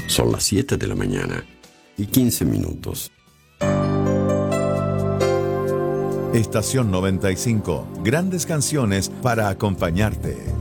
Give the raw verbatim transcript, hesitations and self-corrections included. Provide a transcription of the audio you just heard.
Son las siete de la mañana y quince minutos. Estación noventa y cinco. Grandes canciones para acompañarte.